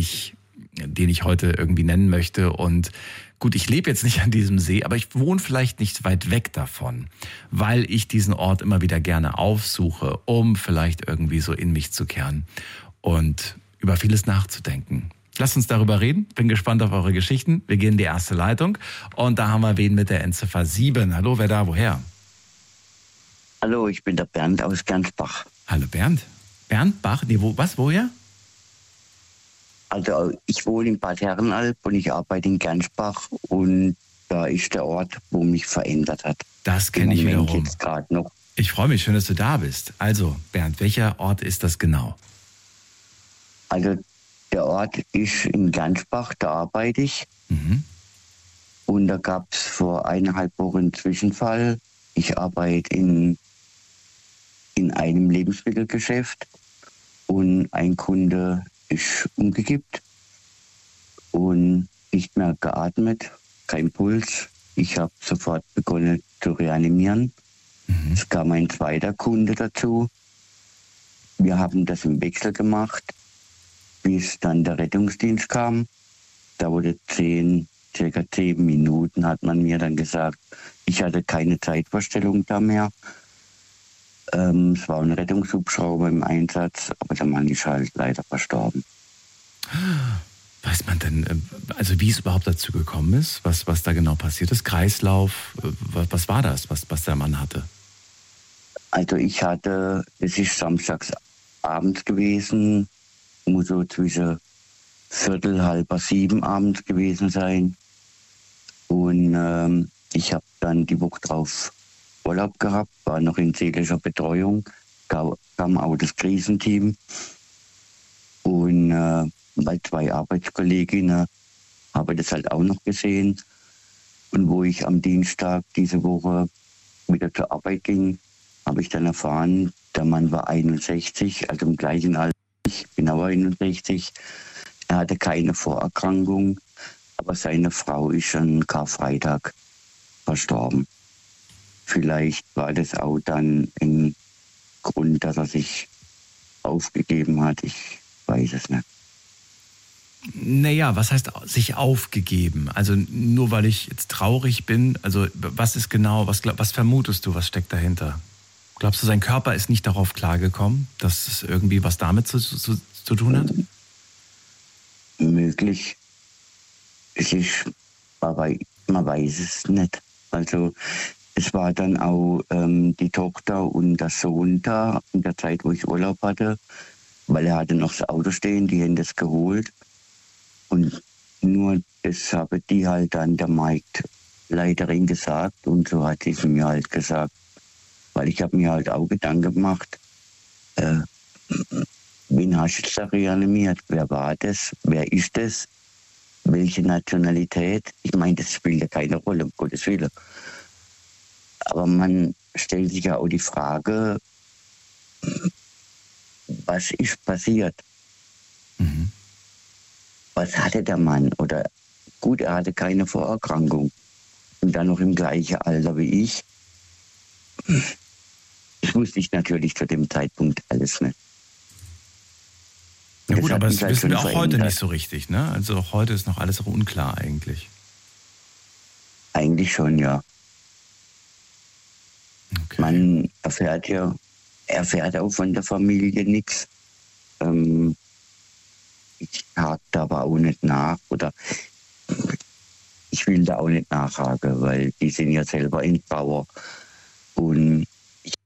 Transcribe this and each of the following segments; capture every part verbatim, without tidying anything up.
ich, den ich heute irgendwie nennen möchte. Und gut, ich lebe jetzt nicht an diesem See, aber ich wohne vielleicht nicht weit weg davon, weil ich diesen Ort immer wieder gerne aufsuche, um vielleicht irgendwie so in mich zu kehren und über vieles nachzudenken. Lasst uns darüber reden. Bin gespannt auf eure Geschichten. Wir gehen in die erste Leitung und da haben wir wen mit der Endziffer sieben. Hallo, wer da, woher? Hallo, ich bin der Bernd aus Gernsbach. Hallo Bernd. Bernd Bach? Nee, wo, was, woher? Also ich wohne in Bad Herrenalb und ich arbeite in Gernsbach und da ist der Ort, wo mich verändert hat. Das kenne ich wiederum. Jetzt gerade noch. Ich freue mich, schön, dass du da bist. Also Bernd, welcher Ort ist das genau? Also der Ort ist in Gernsbach, da arbeite ich. Mhm. Und da gab es vor eineinhalb Wochen einen Zwischenfall. Ich arbeite in, in einem Lebensmittelgeschäft und ein Kunde ist umgekippt und nicht mehr geatmet, kein Puls. Ich habe sofort begonnen zu reanimieren. Mhm. Es kam ein zweiter Kunde dazu. Wir haben das im Wechsel gemacht, bis dann der Rettungsdienst kam. Da wurde zehn, circa zehn Minuten, hat man mir dann gesagt, ich hatte keine Zeitvorstellung da mehr. Ähm, es war ein Rettungshubschrauber im Einsatz, aber der Mann ist halt leider verstorben. Weiß man denn, also wie es überhaupt dazu gekommen ist, was, was da genau passiert ist? Kreislauf, was, was war das, was, was der Mann hatte? Also ich hatte, es ist samstags abends gewesen, muss so zwischen Viertel, halber sieben abends gewesen sein. Und ähm, ich habe dann die Woche drauf Urlaub gehabt, war noch in seelischer Betreuung, kam auch das Krisenteam. Und äh, bei zwei Arbeitskolleginnen habe ich das halt auch noch gesehen. Und wo ich am Dienstag diese Woche wieder zur Arbeit ging, habe ich dann erfahren, der Mann war einundsechzig, also im gleichen Alter. Ich bin auch einundsechzig. Er hatte keine Vorerkrankung, aber seine Frau ist an Karfreitag verstorben. Vielleicht war das auch dann ein Grund, dass er sich aufgegeben hat. Ich weiß es nicht. Naja, was heißt sich aufgegeben? Also nur weil ich jetzt traurig bin, also was ist genau, was, was vermutest du, was steckt dahinter? Glaubst du, sein Körper ist nicht darauf klargekommen, dass es irgendwie was damit zu, zu, zu tun hat? Möglich. Es ist, aber man weiß es nicht. Also es war dann auch ähm, die Tochter und der Sohn da in der Zeit, wo ich Urlaub hatte, weil er hatte noch das Auto stehen, die haben das geholt. Und nur das habe die halt dann der Marktleiterin gesagt und so hat sie es mir halt gesagt. Weil ich habe mir halt auch Gedanken gemacht, äh, wen hast du jetzt da reanimiert? Wer war das? Wer ist das? Welche Nationalität? Ich meine, das spielt ja keine Rolle, um Gottes Willen. Aber man stellt sich ja auch die Frage, was ist passiert? Mhm. Was hatte der Mann? Oder gut, er hatte keine Vorerkrankung. Und dann noch im gleichen Alter wie ich. Das wusste ich natürlich zu dem Zeitpunkt alles nicht. Ja gut, aber das halt wissen wir auch heute nicht so richtig, ne? Also auch heute ist noch alles unklar eigentlich. Eigentlich schon, ja. Okay. Man erfährt ja, erfährt auch von der Familie nichts. Ähm, ich hake da aber auch nicht nach oder ich will da auch nicht nachhaken, weil die sind ja selber in Trauer und ich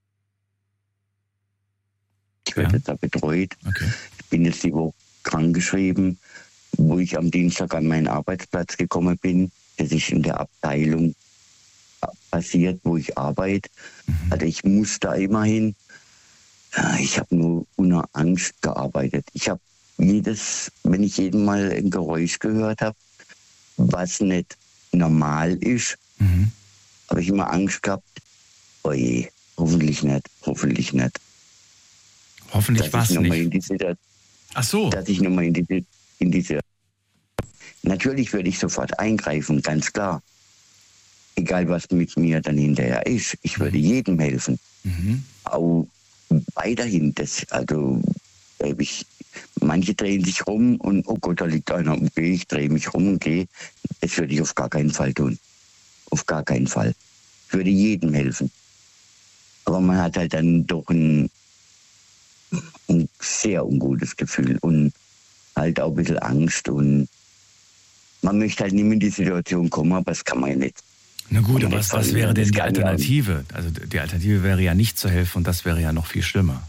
werde ja da betreut. Okay. Ich bin jetzt die Woche krankgeschrieben, wo ich am Dienstag an meinen Arbeitsplatz gekommen bin. Das ist in der Abteilung passiert, wo ich arbeite. Mhm. Also ich muss da immer hin. Ich habe nur unter Angst gearbeitet. Ich habe jedes, wenn ich jeden Mal ein Geräusch gehört habe, was nicht normal ist, mhm. habe ich immer Angst gehabt, oh je, hoffentlich nicht, hoffentlich nicht. Hoffentlich was nicht? Diese, Ach so. Dass ich nochmal in diese, in diese... Natürlich würde ich sofort eingreifen, ganz klar. Egal, was mit mir dann hinterher ist. Ich würde jedem helfen. Mhm. Auch weiterhin, das, also Ich, manche drehen sich rum und oh Gott, da liegt einer, okay, ich drehe mich rum und gehe. Das würde ich auf gar keinen Fall tun. Auf gar keinen Fall. Ich würde jedem helfen. Aber man hat halt dann doch ein, ein sehr ungutes Gefühl und halt auch ein bisschen Angst. Und man möchte halt nicht mehr in die Situation kommen, aber das kann man ja nicht. Na gut, aber was, was wäre denn die Alternative? Also die Alternative wäre ja nicht zu helfen und das wäre ja noch viel schlimmer.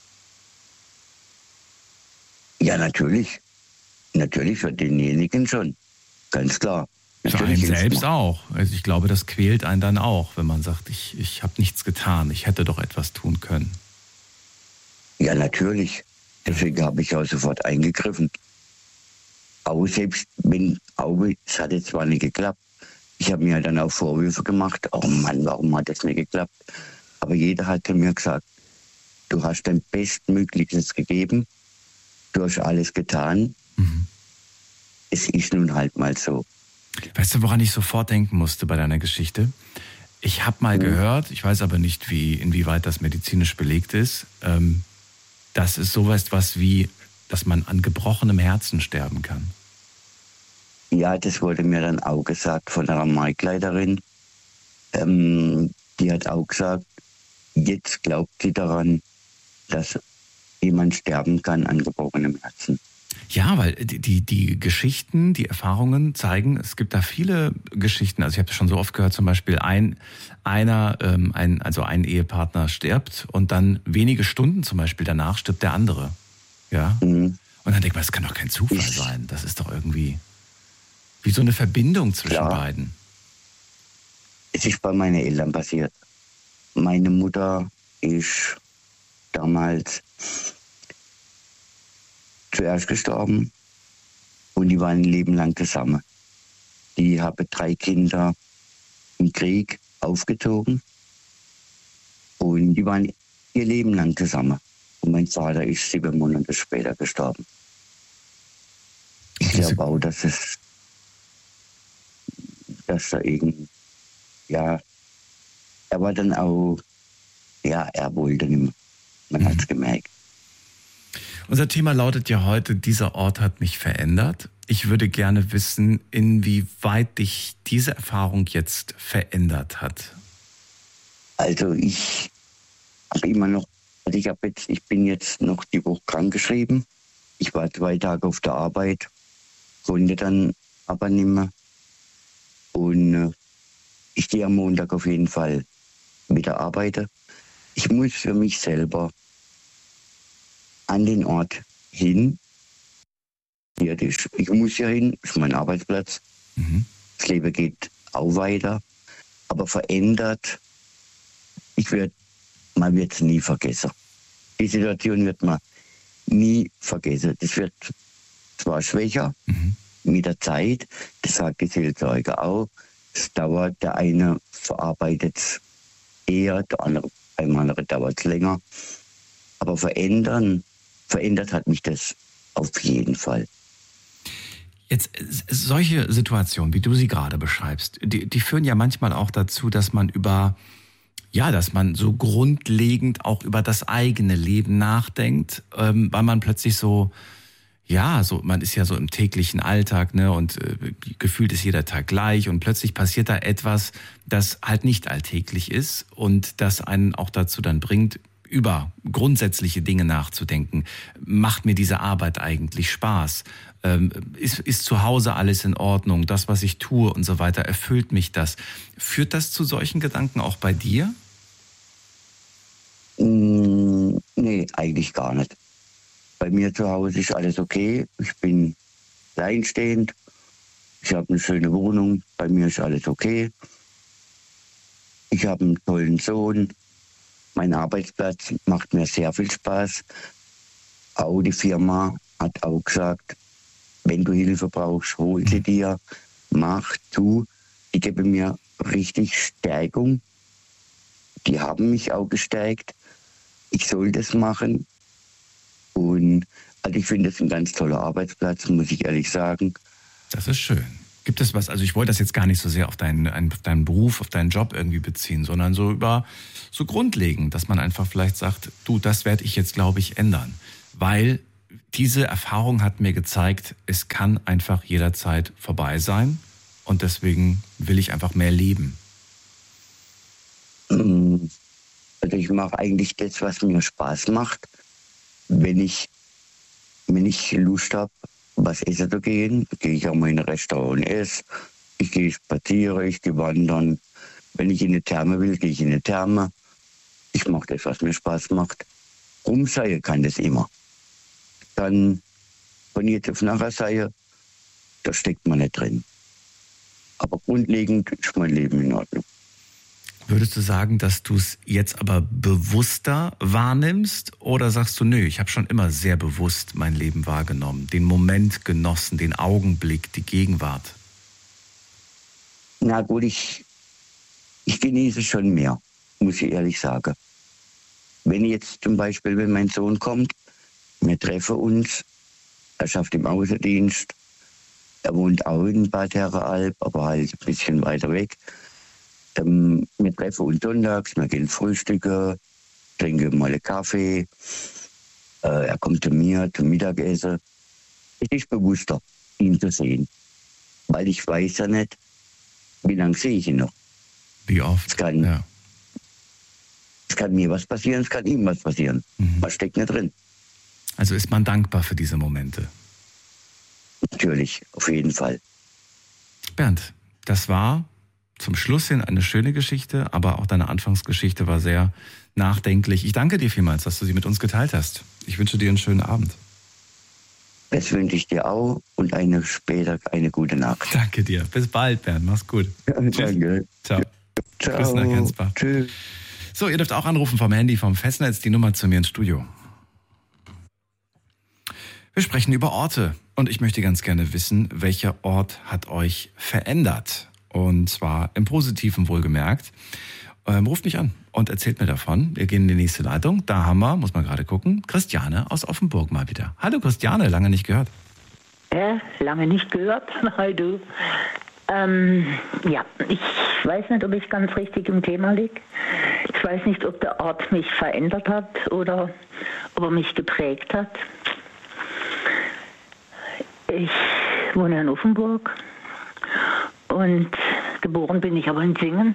Ja, natürlich. Natürlich für denjenigen schon. Ganz klar. Für einen selbst auch. Also ich glaube, das quält einen dann auch, wenn man sagt, ich, ich habe nichts getan, ich hätte doch etwas tun können. Ja, natürlich. Deswegen habe ich auch sofort eingegriffen. Auch selbst wenn, auch, es hat jetzt zwar nicht geklappt, ich habe mir dann auch Vorwürfe gemacht, oh Mann, warum hat das nicht geklappt? Aber jeder hat mir gesagt, du hast dein Bestmögliches gegeben, du hast alles getan. Mhm. Es ist nun halt mal so. Weißt du, woran ich sofort denken musste bei deiner Geschichte? Ich habe mal mhm. gehört, ich weiß aber nicht, wie, inwieweit das medizinisch belegt ist, ähm, dass es sowas was wie, dass man an gebrochenem Herzen sterben kann. Ja, das wurde mir dann auch gesagt von einer Marktleiterin. Ähm, die hat auch gesagt, jetzt glaubt sie daran, dass jemand sterben kann an gebrochenem Herzen. Ja, weil die, die, die Geschichten, die Erfahrungen zeigen, es gibt da viele Geschichten. Also ich habe schon so oft gehört, zum Beispiel ein, einer, ähm, ein, also ein Ehepartner stirbt und dann wenige Stunden zum Beispiel danach stirbt der andere. Ja. Mhm. Und dann denkt man, das kann doch kein Zufall ich, sein. Das ist doch irgendwie wie so eine Verbindung zwischen klar. beiden. Es ist bei meinen Eltern passiert. Meine Mutter ist damals zuerst gestorben und die waren ein Leben lang zusammen. Die haben drei Kinder im Krieg aufgezogen und die waren ihr Leben lang zusammen. Und mein Vater ist sieben Monate später gestorben. Ich glaube auch, dass es, dass er irgendwie, ja, er war dann auch, ja, er wollte nicht mehr. Man mhm. hat es gemerkt. Unser Thema lautet ja heute, dieser Ort hat mich verändert. Ich würde gerne wissen, inwieweit dich diese Erfahrung jetzt verändert hat. Also ich habe immer noch, also ich, hab jetzt, ich bin jetzt noch die Woche krankgeschrieben. Ich war zwei Tage auf der Arbeit, konnte dann aber nicht mehr. Und äh, ich gehe am Montag auf jeden Fall wieder arbeiten. Ich muss für mich selber an den Ort hin. Ich muss ja hin, das ist mein Arbeitsplatz. Mhm. Das Leben geht auch weiter, aber verändert. Ich werd, man wird es nie vergessen. Die Situation wird man nie vergessen. Das wird zwar schwächer mhm. mit der Zeit, das sagt die Seelsorge auch. Es dauert, der eine verarbeitet es eher, der andere, beim anderen dauert es länger. Aber verändern, verändert hat mich das auf jeden Fall. Jetzt, solche Situationen, wie du sie gerade beschreibst, die, die führen ja manchmal auch dazu, dass man über, ja, dass man so grundlegend auch über das eigene Leben nachdenkt, ähm, weil man plötzlich so, ja, so, man ist ja so im täglichen Alltag, ne, und äh, gefühlt ist jeder Tag gleich und plötzlich passiert da etwas, das halt nicht alltäglich ist und das einen auch dazu dann bringt, über grundsätzliche Dinge nachzudenken. Macht mir diese Arbeit eigentlich Spaß? Ähm, ist, ist zu Hause alles in Ordnung? Das, was ich tue und so weiter, erfüllt mich das? Führt das zu solchen Gedanken auch bei dir? Mm, nee, eigentlich gar nicht. Bei mir zu Hause ist alles okay. Ich bin alleinstehend. Ich habe eine schöne Wohnung. Bei mir ist alles okay. Ich habe einen tollen Sohn. Mein Arbeitsplatz macht mir sehr viel Spaß. Auch die Firma hat auch gesagt, wenn du Hilfe brauchst, hol sie dir, mach, tu. Die geben mir richtig Stärkung. Die haben mich auch gestärkt. Ich soll das machen. Und also ich finde es ein ganz toller Arbeitsplatz, muss ich ehrlich sagen. Das ist schön. Gibt es was, also ich wollte das jetzt gar nicht so sehr auf deinen, auf deinen Beruf, auf deinen Job irgendwie beziehen, sondern so über, so grundlegend, dass man einfach vielleicht sagt, du, das werde ich jetzt, glaube ich, ändern. Weil diese Erfahrung hat mir gezeigt, es kann einfach jederzeit vorbei sein und deswegen will ich einfach mehr leben. Also ich mache eigentlich das, was mir Spaß macht. Wenn ich, wenn ich Lust habe, was essen zu gehen, gehe ich auch mal in ein Restaurant essen. Ich gehe spazieren, ich gehe wandern. Wenn ich in eine Therme will, gehe ich in eine Therme. Ich mache das, was mir Spaß macht. Rumseien kann das immer. Dann von jetzt auf nachher sein, da steckt man nicht drin. Aber grundlegend ist mein Leben in Ordnung. Würdest du sagen, dass du es jetzt aber bewusster wahrnimmst oder sagst du, nö, ich habe schon immer sehr bewusst mein Leben wahrgenommen, den Moment genossen, den Augenblick, die Gegenwart? Na gut, ich, ich genieße schon mehr, muss ich ehrlich sagen. Wenn jetzt zum Beispiel, wenn mein Sohn kommt, wir treffen uns, er schafft im Außendienst, er wohnt auch in Bad Herrenalb, aber halt ein bisschen weiter weg. Ähm, wir treffen uns sonntags, wir gehen frühstücken, trinken mal einen Kaffee. Äh, er kommt zu mir zum Mittagessen. Es ist bewusster, ihn zu sehen. Weil ich weiß ja nicht, wie lange sehe ich ihn noch. Wie oft? Es kann, ja. es kann mir was passieren, es kann ihm was passieren. Mhm. Was steckt nicht drin? Also ist man dankbar für diese Momente? Natürlich, auf jeden Fall. Bernd, das war zum Schluss hin eine schöne Geschichte, aber auch deine Anfangsgeschichte war sehr nachdenklich. Ich danke dir vielmals, dass du sie mit uns geteilt hast. Ich wünsche dir einen schönen Abend. Das wünsche ich dir auch und eine später eine gute Nacht. Danke dir. Bis bald, Bernd. Mach's gut. Danke. Ciao. Ciao. Bis nach Gensbach. Tschüss. So, ihr dürft auch anrufen vom Handy, vom Festnetz, die Nummer zu mir ins Studio. Wir sprechen über Orte und ich möchte ganz gerne wissen, welcher Ort hat euch verändert? Und zwar im Positiven wohlgemerkt. Ähm, ruft mich an und erzählt mir davon. Wir gehen in die nächste Leitung. Da haben wir, muss man gerade gucken, Christiane aus Offenburg mal wieder. Hallo Christiane, lange nicht gehört. Ja, lange nicht gehört. Hi du. Ähm, ja, ich weiß nicht, ob ich ganz richtig im Thema liege. Ich weiß nicht, ob der Ort mich verändert hat oder ob er mich geprägt hat. Ich wohne in Offenburg und geboren bin ich aber in Singen.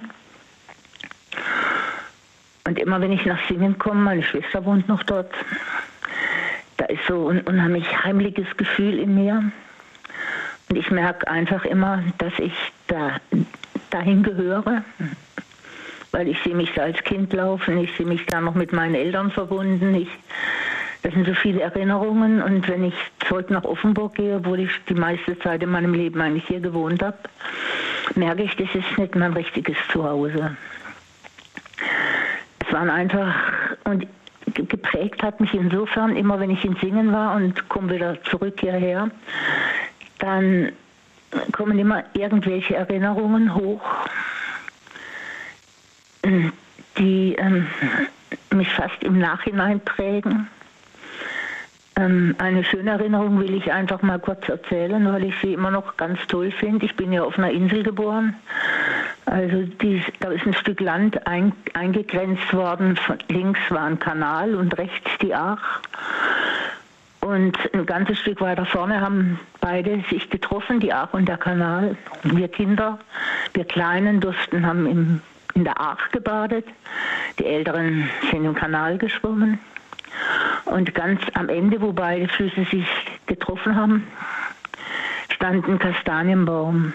Und immer wenn ich nach Singen komme, meine Schwester wohnt noch dort, da ist so ein unheimlich heimliches Gefühl in mir. Und ich merke einfach immer, dass ich da dahin gehöre, weil ich sehe mich da als Kind laufen, ich sehe mich da noch mit meinen Eltern verbunden. Ich, das sind so viele Erinnerungen und wenn ich zurück nach Offenburg gehe, obwohl ich die meiste Zeit in meinem Leben eigentlich hier gewohnt habe, merke ich, das ist nicht mein richtiges Zuhause. Es waren einfach, und geprägt hat mich insofern, immer wenn ich in Singen war und komme wieder zurück hierher, dann kommen immer irgendwelche Erinnerungen hoch, die ähm, mich fast im Nachhinein prägen. Ähm, eine schöne Erinnerung will ich einfach mal kurz erzählen, weil ich sie immer noch ganz toll finde. Ich bin ja auf einer Insel geboren. Also die, da ist ein Stück Land ein, eingegrenzt worden. Von links war ein Kanal und rechts die Aach. Und ein ganzes Stück weiter vorne haben beide sich getroffen, die Aach und der Kanal. Wir Kinder, wir Kleinen durften, haben im, in der Aach gebadet. Die Älteren sind im Kanal geschwommen. Und ganz am Ende, wo beide Flüsse sich getroffen haben, stand ein Kastanienbaum.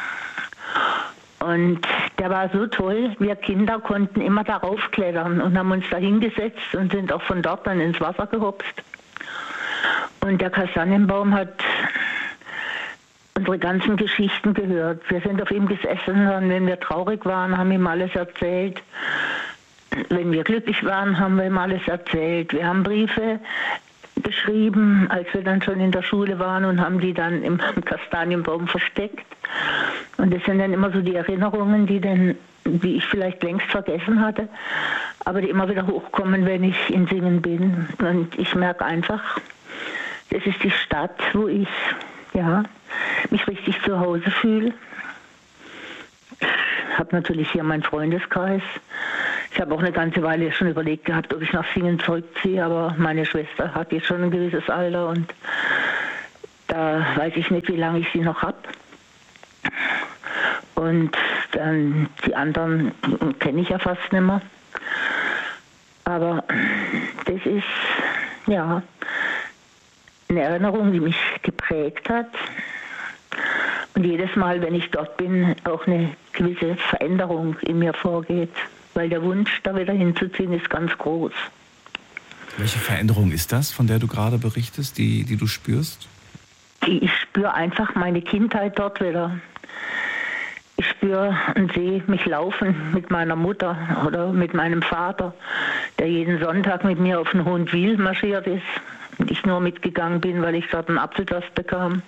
Und der war so toll, wir Kinder konnten immer darauf klettern und haben uns da hingesetzt und sind auch von dort dann ins Wasser gehopst. Und der Kastanienbaum hat unsere ganzen Geschichten gehört. Wir sind auf ihm gesessen, und wenn wir traurig waren, haben ihm alles erzählt. Wenn wir glücklich waren, haben wir ihm alles erzählt. Wir haben Briefe geschrieben, als wir dann schon in der Schule waren und haben die dann im Kastanienbaum versteckt. Und das sind dann immer so die Erinnerungen, die dann, die ich vielleicht längst vergessen hatte, aber die immer wieder hochkommen, wenn ich in Singen bin. Und ich merke einfach, das ist die Stadt, wo ich ja, mich richtig zu Hause fühle. Ich habe natürlich hier meinen Freundeskreis. Ich habe auch eine ganze Weile schon überlegt gehabt, ob ich nach Singen zurückziehe, aber meine Schwester hat jetzt schon ein gewisses Alter und da weiß ich nicht, wie lange ich sie noch habe. Und dann die anderen kenne ich ja fast nicht mehr. Aber das ist, ja, eine Erinnerung, die mich geprägt hat. Und jedes Mal, wenn ich dort bin, auch eine gewisse Veränderung in mir vorgeht. Weil der Wunsch, da wieder hinzuziehen, ist ganz groß. Welche Veränderung ist das, von der du gerade berichtest, die, die du spürst? Ich spüre einfach meine Kindheit dort wieder. Ich spüre und sehe mich laufen mit meiner Mutter oder mit meinem Vater, der jeden Sonntag mit mir auf den Hohenwil marschiert ist und ich nur mitgegangen bin, weil ich dort einen Apfelsaft bekam.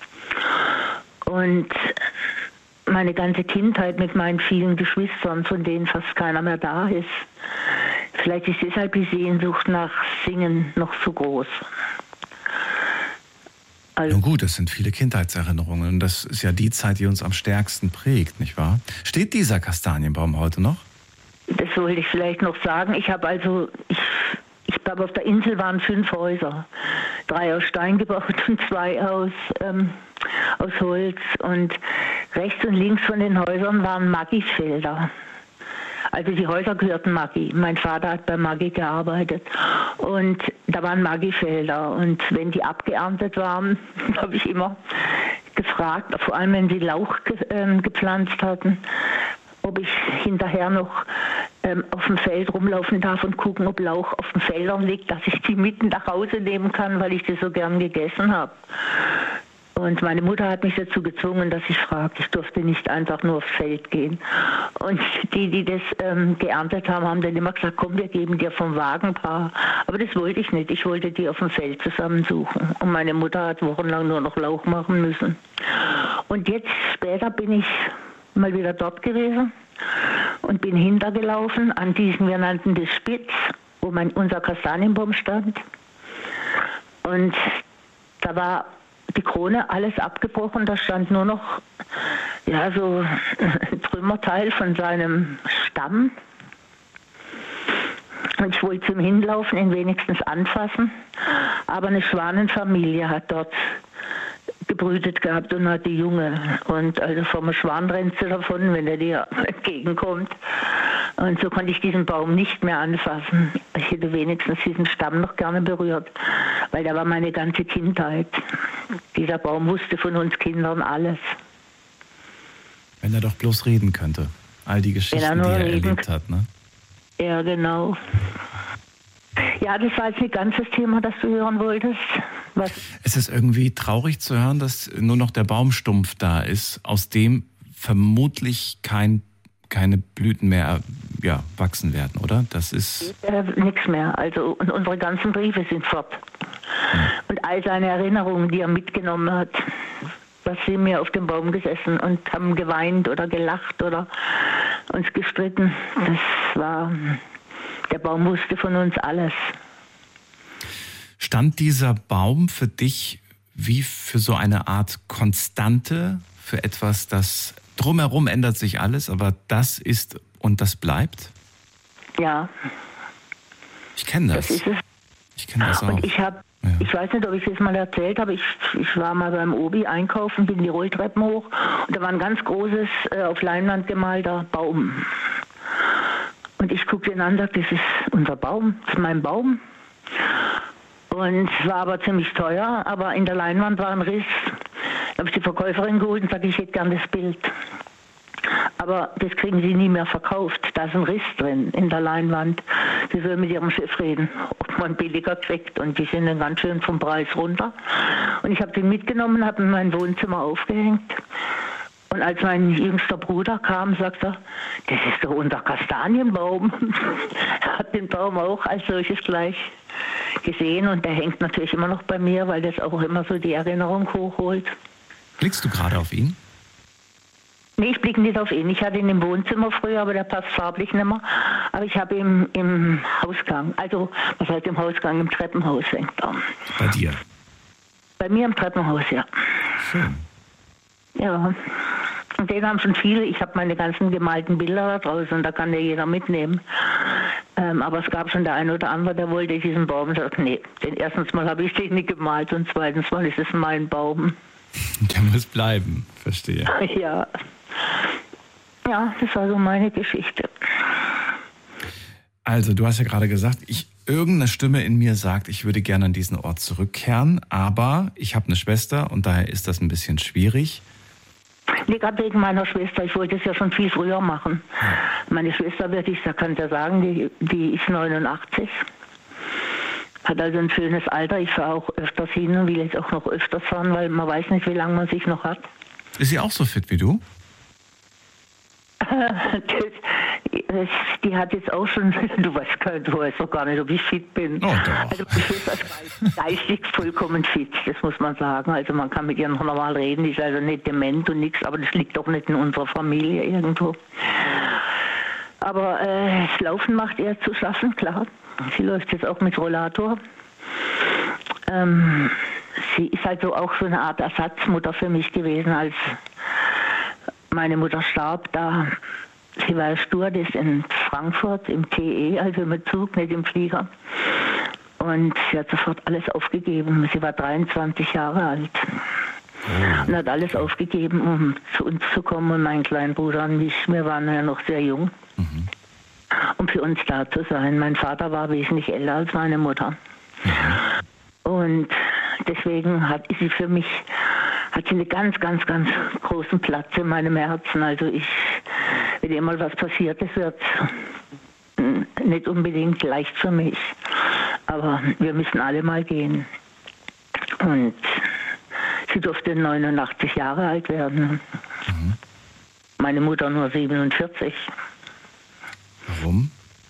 Und meine ganze Kindheit mit meinen vielen Geschwistern, von denen fast keiner mehr da ist. Vielleicht ist deshalb die Sehnsucht nach Singen noch zu groß. Also, nun gut, das sind viele Kindheitserinnerungen und das ist ja die Zeit, die uns am stärksten prägt, nicht wahr? Steht dieser Kastanienbaum heute noch? Das wollte ich vielleicht noch sagen. Ich habe also, ich, ich glaube, auf der Insel waren fünf Häuser. Drei aus Stein gebaut und zwei aus, ähm, aus Holz. Und rechts und links von den Häusern waren Maggi-Felder. Also die Häuser gehörten Maggi. Mein Vater hat bei Maggi gearbeitet. Und da waren Maggi-Felder. Und wenn die abgeerntet waren, habe ich immer gefragt, vor allem wenn sie Lauch ge äh, gepflanzt hatten, ob ich hinterher noch ähm, auf dem Feld rumlaufen darf und gucken, ob Lauch auf den Feldern liegt, dass ich die mitten nach Hause nehmen kann, weil ich das so gern gegessen habe. Und meine Mutter hat mich dazu gezwungen, dass ich frage. Ich durfte nicht einfach nur aufs Feld gehen. Und die, die das ähm, geerntet haben, haben dann immer gesagt, komm, wir geben dir vom Wagen ein paar. Aber das wollte ich nicht. Ich wollte die auf dem Feld zusammensuchen. Und meine Mutter hat wochenlang nur noch Lauch machen müssen. Und jetzt später bin ich mal wieder dort gewesen und bin hintergelaufen an diesen, wir nannten das Spitz, wo mein, unser Kastanienbaum stand. Und da war die Krone alles abgebrochen, da stand nur noch ja, so ein Trümmerteil von seinem Stamm. Und ich wollte zum Hinlaufen, ihn wenigstens anfassen, aber eine Schwanenfamilie hat dort gebrütet gehabt und hat die Junge. Und also vom Schwan rennst du davon, wenn er dir entgegenkommt. Und so konnte ich diesen Baum nicht mehr anfassen. Ich hätte wenigstens diesen Stamm noch gerne berührt, weil da war meine ganze Kindheit. Dieser Baum wusste von uns Kindern alles. Wenn er doch bloß reden könnte. All die Geschichten, er die er reden. erlebt hat, ne? Ja, genau. Ja, das war jetzt nicht ganz das Thema, das du hören wolltest. Was? Es ist irgendwie traurig zu hören, dass nur noch der Baumstumpf da ist, aus dem vermutlich kein, keine Blüten mehr ja, wachsen werden, oder? Das ist... Äh, nichts mehr. Also und unsere ganzen Briefe sind fort. Hm. Und all seine Erinnerungen, die er mitgenommen hat, da sind wir auf dem Baum gesessen und haben geweint oder gelacht oder uns gestritten. Das war... Der Baum wusste von uns alles. Stand dieser Baum für dich wie für so eine Art Konstante, für etwas, das drumherum ändert sich alles, aber das ist und das bleibt? Ja. Ich kenne das. Das ist es. Ich kenne das auch. Und ich habe, ja. ich weiß nicht, ob ich das mal erzählt habe, ich, ich war mal beim Obi einkaufen, bin die Rolltreppen hoch und da war ein ganz großes, äh, auf Leinwand gemalter Baum. Und ich guckte ihn an und sagte, das ist unser Baum, das ist mein Baum. Und es war aber ziemlich teuer, aber in der Leinwand war ein Riss. Da habe ich die Verkäuferin geholt und sagte, ich hätte gern das Bild. Aber das kriegen sie nie mehr verkauft. Da ist ein Riss drin in der Leinwand. Sie sollen mit ihrem Chef reden, ob man billiger kriegt. Und die sind dann ganz schön vom Preis runter. Und ich habe den mitgenommen, habe in mein Wohnzimmer aufgehängt. Und als mein jüngster Bruder kam, sagte er, das ist doch unser Kastanienbaum. Er hat den Baum auch als solches gleich gesehen und der hängt natürlich immer noch bei mir, weil das auch immer so die Erinnerung hochholt. Blickst du gerade auf ihn? Nee, ich blicke nicht auf ihn. Ich hatte ihn im Wohnzimmer früher, aber der passt farblich nicht mehr. Aber ich habe ihn im Hausgang, also was heißt im Hausgang, im Treppenhaus hängt er. Bei dir? Bei mir im Treppenhaus, ja. Schön. Ja. Und den haben schon viele. Ich habe meine ganzen gemalten Bilder da draußen und da kann ja jeder mitnehmen. Ähm, aber es gab schon der eine oder andere, der wollte diesen Baum. Und sagt, nee, denn erstens mal habe ich den nicht gemalt und zweitens mal ist es mein Baum. Der muss bleiben, verstehe. Ja. Ja, das war so meine Geschichte. Also, du hast ja gerade gesagt, ich, irgendeine Stimme in mir sagt, ich würde gerne an diesen Ort zurückkehren, aber ich habe eine Schwester und daher ist das ein bisschen schwierig. Nee, gerade wegen meiner Schwester. Ich wollte es ja schon viel früher machen. Ja. Meine Schwester wird, ich kann es ja sagen, die, die ist neunundachtzig. Hat also ein schönes Alter. Ich fahre auch öfters hin und will jetzt auch noch öfters fahren, weil man weiß nicht, wie lange man sich noch hat. Ist sie auch so fit wie du? Das, die hat jetzt auch schon, du weißt, gar, du weißt doch gar nicht, ob ich fit bin. Oh, doch. Also ich bin als geistig vollkommen fit, das muss man sagen. Also man kann mit ihr noch normal reden, die ist also nicht dement und nichts, aber das liegt doch nicht in unserer Familie irgendwo. Aber äh, das Laufen macht ihr zu schaffen, klar. Sie läuft jetzt auch mit Rollator. Ähm, sie ist also auch so eine Art Ersatzmutter für mich gewesen, als meine Mutter starb. Da sie war Stewardess in Frankfurt im T E, also im Zug, nicht im Flieger. Und sie hat sofort alles aufgegeben. Sie war dreiundzwanzig Jahre alt. Oh. Und hat alles aufgegeben, um zu uns zu kommen. Und mein kleiner Bruder und ich, wir waren ja noch sehr jung, mhm. um für uns da zu sein. Mein Vater war wesentlich älter als meine Mutter. Mhm. Und deswegen hat sie für mich hat sie einen ganz, ganz, ganz großen Platz in meinem Herzen. Also ich, wenn ihr mal was passiert, es wird nicht unbedingt leicht für mich. Aber wir müssen alle mal gehen. Und sie durfte neunundachtzig Jahre alt werden. Mhm. Meine Mutter nur siebenundvierzig. Warum?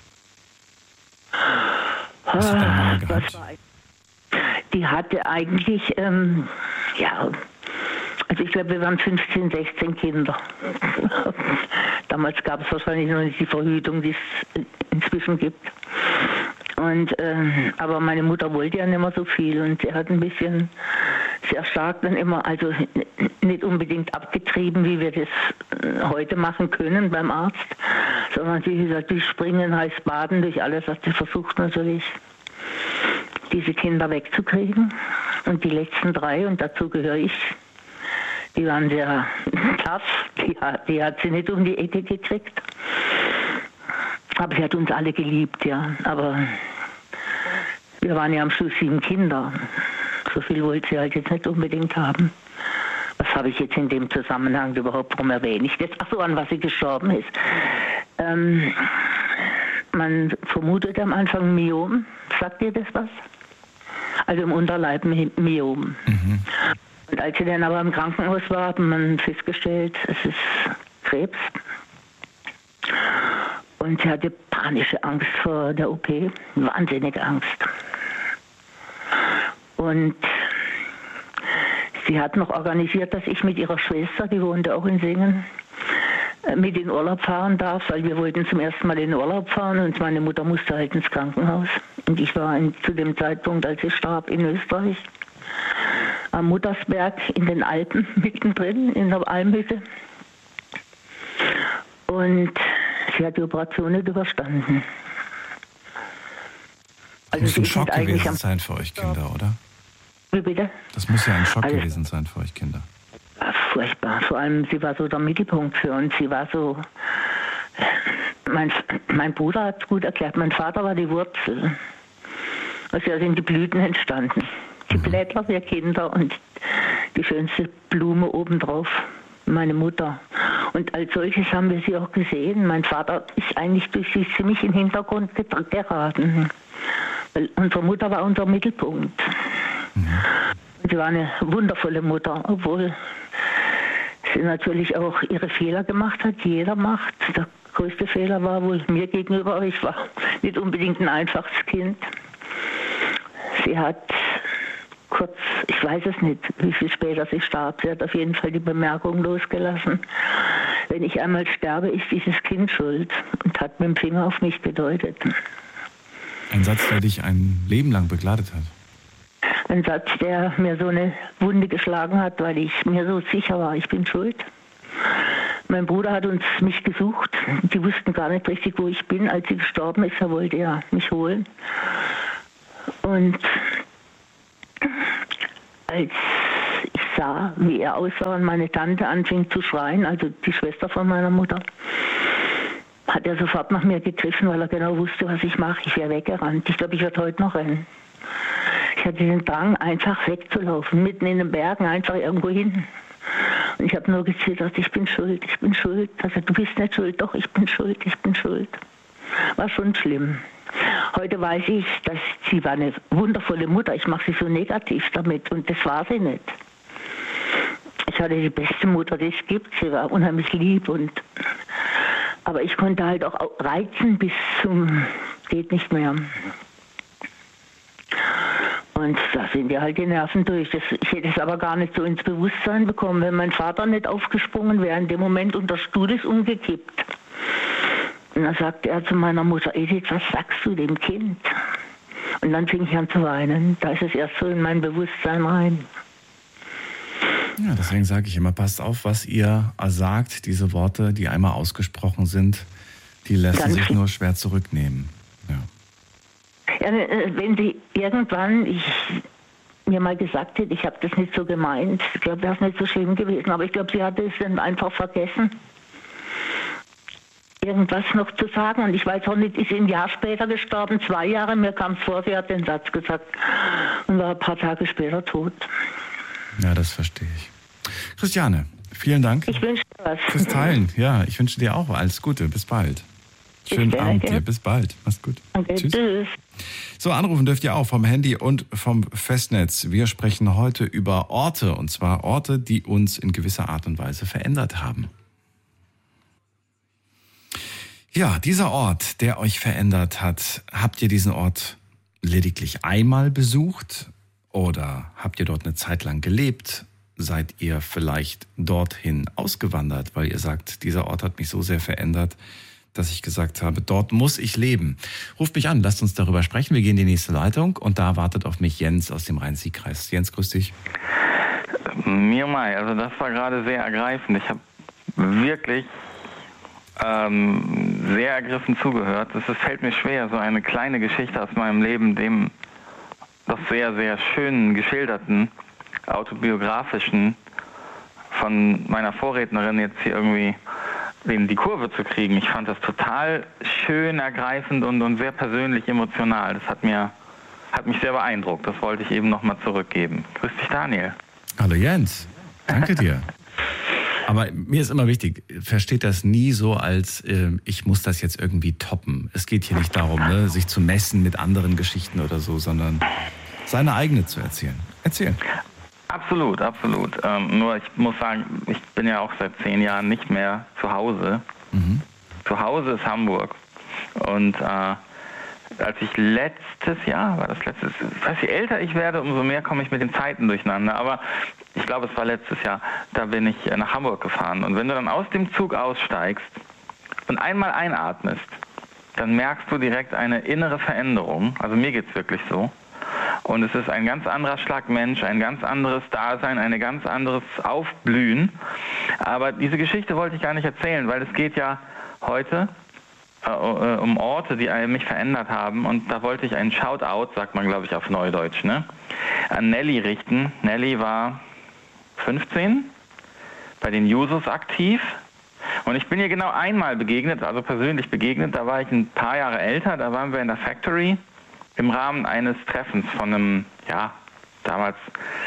Was hat deine Mama gehabt? Die hatte eigentlich, ähm, ja, also ich glaube, wir waren fünfzehn, sechzehn Kinder. Damals gab es wahrscheinlich noch nicht die Verhütung, die es inzwischen gibt. Und, äh, aber meine Mutter wollte ja nicht mehr so viel und sie hat ein bisschen sehr stark dann immer, also nicht unbedingt abgetrieben, wie wir das heute machen können beim Arzt, sondern sie hat gesagt, die springen heiß baden durch alles, was sie versucht natürlich, diese Kinder wegzukriegen. Und die letzten drei, und dazu gehöre ich, die waren sehr tough, die hat, die hat sie nicht um die Ecke gekriegt. Aber sie hat uns alle geliebt, ja. Aber wir waren ja am Schluss sieben Kinder. So viel wollte sie halt jetzt nicht unbedingt haben. Was habe ich jetzt in dem Zusammenhang überhaupt, warum erwähne ich das? Ach so, an was sie gestorben ist. Ähm, man vermutet am Anfang Myom. Sagt ihr das was? Also im Unterleib Myom. Mhm. Und als sie dann aber im Krankenhaus war, hat man festgestellt, es ist Krebs. Und sie hatte panische Angst vor der O P, wahnsinnige Angst. Und sie hat noch organisiert, dass ich mit ihrer Schwester, die wohnte auch in Singen, mit in Urlaub fahren darf, weil wir wollten zum ersten Mal in Urlaub fahren und meine Mutter musste halt ins Krankenhaus. Und ich war in, zu dem Zeitpunkt, als sie starb, in Österreich, am Muttersberg in den Alpen, mittendrin in der Almhütte. Und sie hat die Operation nicht überstanden. Das also muss ein Schock gewesen sein für euch Kinder, oder? Wie bitte? Das muss ja ein Schock also, gewesen sein für euch Kinder. Furchtbar. Vor allem, sie war so der Mittelpunkt für uns. Sie war so... Mein, mein Bruder hat es gut erklärt. Mein Vater war die Wurzel. Also sind die Blüten entstanden. Die mhm. Blättler, wir Kinder und die schönste Blume obendrauf, meine Mutter. Und als solches haben wir sie auch gesehen. Mein Vater ist eigentlich durch sie ziemlich in den Hintergrund geraten. Weil unsere Mutter war unser Mittelpunkt. Mhm. Und sie war eine wundervolle Mutter, obwohl sie natürlich auch ihre Fehler gemacht hat, die jeder macht. Der größte Fehler war wohl mir gegenüber, ich war nicht unbedingt ein einfaches Kind. Sie hat kurz, ich weiß es nicht, wie viel später sie starb, sie hat auf jeden Fall die Bemerkung losgelassen, wenn ich einmal sterbe, ist dieses Kind schuld, und hat mit dem Finger auf mich gedeutet. Ein Satz, der dich ein Leben lang begleitet hat. Ein Satz, der mir so eine Wunde geschlagen hat, weil ich mir so sicher war, ich bin schuld. Mein Bruder hat uns mich gesucht. Die wussten gar nicht richtig, wo ich bin. Als sie gestorben ist, er wollte ja mich holen. Und als ich sah, wie er aussah und meine Tante anfing zu schreien, also die Schwester von meiner Mutter, hat er sofort nach mir gegriffen, weil er genau wusste, was ich mache. Ich wäre weggerannt. Ich glaube, ich werde heute noch rennen. Ich hatte den Drang, einfach wegzulaufen, mitten in den Bergen, einfach irgendwo hin. Und ich habe nur gezittert, ich bin schuld, ich bin schuld. Also du bist nicht schuld, doch, ich bin schuld, ich bin schuld. War schon schlimm. Heute weiß ich, dass sie war eine wundervolle Mutter. Ich mache sie so negativ damit und das war sie nicht. Ich hatte die beste Mutter, die es gibt. Sie war unheimlich lieb und aber ich konnte halt auch reizen bis zum geht nicht mehr. Und da sind ja halt die Nerven durch. Das, ich hätte es aber gar nicht so ins Bewusstsein bekommen, wenn mein Vater nicht aufgesprungen wäre, in dem Moment und der Stuhl ist umgekippt. Und dann sagte er zu meiner Mutter, Edith, was sagst du dem Kind? Und dann fing ich an zu weinen. Da ist es erst so in mein Bewusstsein rein. Ja, deswegen sage ich immer, passt auf, was ihr sagt. Diese Worte, die einmal ausgesprochen sind, die lassen Ganz sich nur schwer zurücknehmen. Ja. Ja, wenn sie irgendwann ich, mir mal gesagt hätte, ich habe das nicht so gemeint, ich glaube, wäre es nicht so schlimm gewesen. Aber ich glaube, sie hatte es dann einfach vergessen, irgendwas noch zu sagen. Und ich weiß auch nicht, ist ein Jahr später gestorben, zwei Jahre, mir kam es vor, sie hat den Satz gesagt und war ein paar Tage später tot. Ja, das verstehe ich. Christiane, vielen Dank. Ich wünsche dir was. Fürs Teilen. Ja, ich wünsche dir auch alles Gute. Bis bald. Schönen Bis Abend danke. dir. Bis bald. Mach's gut. Okay, tschüss. tschüss. So, anrufen dürft ihr auch vom Handy und vom Festnetz. Wir sprechen heute über Orte, und zwar Orte, die uns in gewisser Art und Weise verändert haben. Ja, dieser Ort, der euch verändert hat, habt ihr diesen Ort lediglich einmal besucht oder habt ihr dort eine Zeit lang gelebt? Seid ihr vielleicht dorthin ausgewandert, weil ihr sagt, dieser Ort hat mich so sehr verändert, dass ich gesagt habe, dort muss ich leben. Ruft mich an, lasst uns darüber sprechen. Wir gehen in die nächste Leitung und da wartet auf mich Jens aus dem Rhein-Sieg-Kreis. Jens, grüß dich. Mir Mai, also das war gerade sehr ergreifend. Ich habe wirklich ähm, sehr ergriffen zugehört. Es fällt mir schwer, so eine kleine Geschichte aus meinem Leben, dem doch sehr, sehr schönen, geschilderten, autobiografischen von meiner Vorrednerin jetzt hier irgendwie in die Kurve zu kriegen. Ich fand das total schön, ergreifend und, und sehr persönlich emotional. Das hat mir hat mich sehr beeindruckt. Das wollte ich eben nochmal zurückgeben. Grüß dich, Daniel. Hallo Jens, danke dir. Aber mir ist immer wichtig, versteht das nie so als, äh, ich muss das jetzt irgendwie toppen. Es geht hier nicht darum, ne, sich zu messen mit anderen Geschichten oder so, sondern seine eigene zu erzählen. Erzählen. Absolut, absolut. Ähm, nur ich muss sagen, ich bin ja auch seit zehn Jahren nicht mehr zu Hause. Mhm. Zu Hause ist Hamburg. Und äh, als ich letztes Jahr, war das letztes, ich weiß, je älter ich werde, umso mehr komme ich mit den Zeiten durcheinander. Aber ich glaube, es war letztes Jahr, da bin ich nach Hamburg gefahren. Und wenn du dann aus dem Zug aussteigst und einmal einatmest, dann merkst du direkt eine innere Veränderung. Also mir geht's wirklich so. Und es ist ein ganz anderer Schlag Mensch, ein ganz anderes Dasein, ein ganz anderes Aufblühen. Aber diese Geschichte wollte ich gar nicht erzählen, weil es geht ja heute äh, um Orte, die mich verändert haben. Und da wollte ich einen Shoutout, sagt man glaube ich auf Neudeutsch, ne, an Nelly richten. Nelly war fünfzehn, bei den Jusos aktiv. Und ich bin ihr genau einmal begegnet, also persönlich begegnet. Da war ich ein paar Jahre älter, da waren wir in der Factory im Rahmen eines Treffens von einem, ja, damals,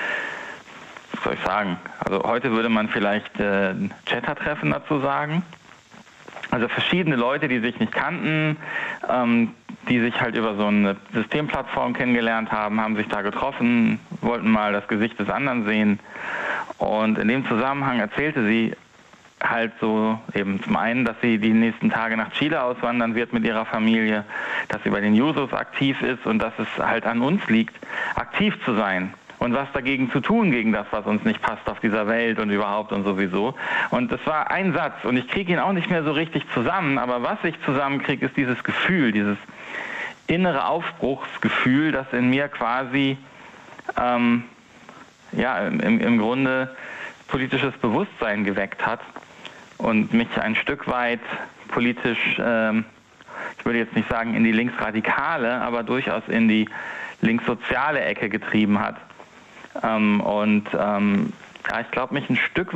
was soll ich sagen, also heute würde man vielleicht äh, ein Chatter-Treffen dazu sagen. Also verschiedene Leute, die sich nicht kannten, ähm, die sich halt über so eine Systemplattform kennengelernt haben, haben sich da getroffen, wollten mal das Gesicht des anderen sehen. Und in dem Zusammenhang erzählte sie halt so eben zum einen, dass sie die nächsten Tage nach Chile auswandern wird mit ihrer Familie, dass sie bei den Jusos aktiv ist und dass es halt an uns liegt, aktiv zu sein und was dagegen zu tun, gegen das, was uns nicht passt auf dieser Welt und überhaupt und sowieso. Und das war ein Satz und ich kriege ihn auch nicht mehr so richtig zusammen, aber was ich zusammenkriege, ist dieses Gefühl, dieses innere Aufbruchsgefühl, das in mir quasi ähm, ja im, im Grunde politisches Bewusstsein geweckt hat. und mich ein Stück weit politisch, ähm, ich würde jetzt nicht sagen in die linksradikale, aber durchaus in die linkssoziale Ecke getrieben hat. Ähm, und ähm, ja, ich glaube, mich ein Stück